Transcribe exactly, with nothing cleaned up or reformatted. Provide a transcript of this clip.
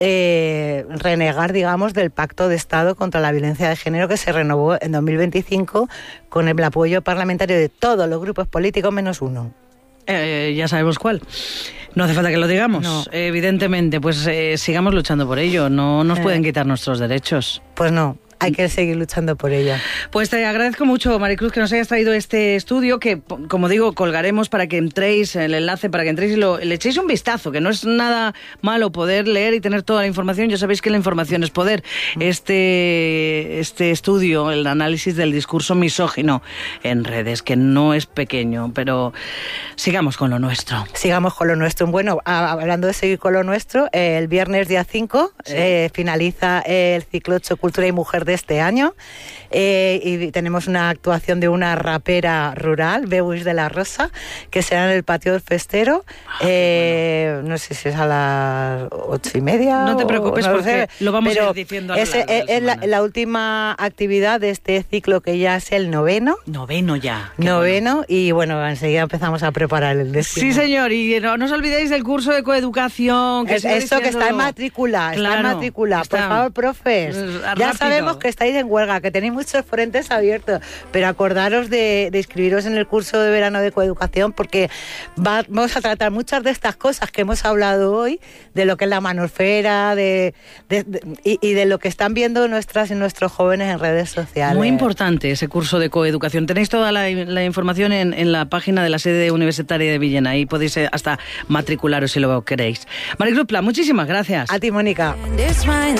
eh, renegar, digamos, del Pacto de Estado contra la Violencia de Género que se renovó en dos mil veinticinco con el apoyo parlamentario de todos los grupos políticos menos uno. Eh, ya sabemos cuál. No hace falta que lo digamos. No. Evidentemente, pues eh, sigamos luchando por ello. No nos Eh. pueden quitar nuestros derechos. Pues no. Hay que seguir luchando por ella. Pues te agradezco mucho, Maricruz, que nos hayas traído este estudio que, como digo, colgaremos para que entréis, el enlace para que entréis y lo, le echéis un vistazo, que no es nada malo poder leer y tener toda la información. Ya sabéis que la información es poder. Este, este estudio, el análisis del discurso misógino en redes, que no es pequeño, pero sigamos con lo nuestro. Sigamos con lo nuestro. Bueno, hablando de seguir con lo nuestro, eh, el viernes día cinco sí. eh, finaliza el ciclo ocho Cultura y Mujer de este año eh, y tenemos una actuación de una rapera rural, Beuys de la Rosa, que será en el patio del Festero. Ah, eh, bueno. No sé si es a las ocho y media. No te preocupes, no porque sé, lo vamos pero a ir diciendo a lo es, largo de la es la, la última actividad de este ciclo, que ya es el noveno. Noveno ya. Noveno, bueno. Y bueno, enseguida empezamos a preparar el décimo. Sí, señor, y no, no os olvidéis del curso de coeducación. Que es, eso que está en matrícula, claro, está en matrícula. Está. Por favor, profes, Rápido. Ya sabemos que estáis en huelga, que tenéis muchos frentes abiertos, pero acordaros de, de inscribiros en el curso de verano de coeducación, porque va, vamos a tratar muchas de estas cosas que hemos hablado hoy, de lo que es la manosfera, de, de, de, y, y de lo que están viendo nuestras y nuestros jóvenes en redes sociales. Muy importante ese curso de coeducación. Tenéis toda la, la información en, en la página de la sede universitaria de Villena. Ahí podéis hasta matricularos si lo queréis. Maricruz Pla, muchísimas gracias. A ti, Mónica.